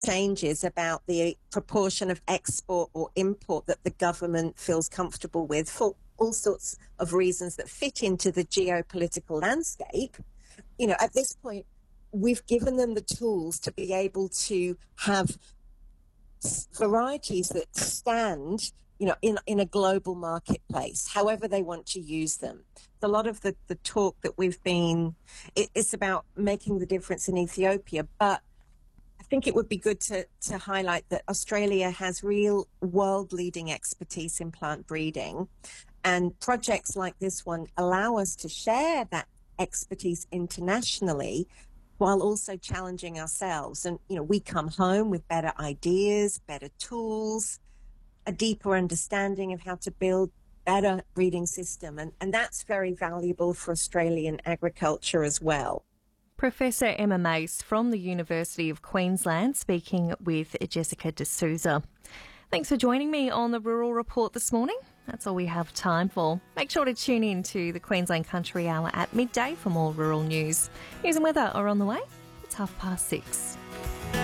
changes about the proportion of export or import that the government feels comfortable with for all sorts of reasons that fit into the geopolitical landscape. At this point, we've given them the tools to be able to have varieties that stand, in a global marketplace, however they want to use them. A lot of the talk that it's about making the difference in Ethiopia, but I think it would be good to highlight that Australia has real world-leading expertise in plant breeding, and projects like this one allow us to share that expertise internationally while also challenging ourselves. And, we come home with better ideas, better tools, a deeper understanding of how to build better breeding system. And that's very valuable for Australian agriculture as well. Professor Emma Mace from the University of Queensland speaking with Jessica D'Souza. Thanks for joining me on the Rural Report this morning. That's all we have time for. Make sure to tune in to the Queensland Country Hour at midday for more rural news. News and weather are on the way. It's 6:30.